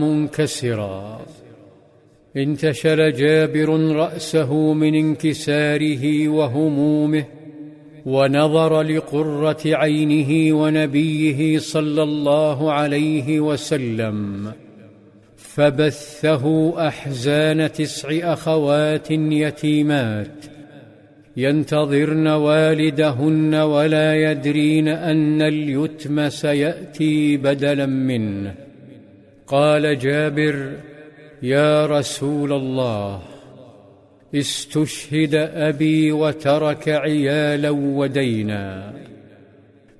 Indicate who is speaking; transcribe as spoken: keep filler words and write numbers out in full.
Speaker 1: منكسرا. انتشل جابر رأسه من انكساره وهمومه، ونظر لقرة عينه ونبيه صلى الله عليه وسلم، فبثه أحزان تسع أخوات يتيمات ينتظرن والدهن ولا يدرين أن اليتم سيأتي بدلا منه. قال جابر: يا رسول الله، استشهد أبي وترك عيالا ودينا.